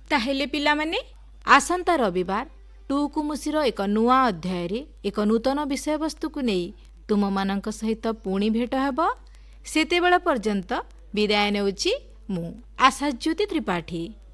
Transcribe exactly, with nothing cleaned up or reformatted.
ତାହେଲେ ପିଲାମାନେ ଆସନ୍ତା ରବିବାର ଟୁକୁମୁସିର ଏକ ନୂଆ ଅଧ୍ୟାୟରେ ଏକ ନୂତନ ବିଷୟବସ୍ତୁକୁ ନେଇ ତୁମମାନଙ୍କ ସହିତ ପୁଣି ଭେଟ ହେବ। ସେତେବେଳ ପର୍ଯ୍ୟନ୍ତ ବିଦାୟ ନେଉଛି ମୁଁ ଆଶାଜ୍ୟୋତି ତ୍ରିପାଠୀ।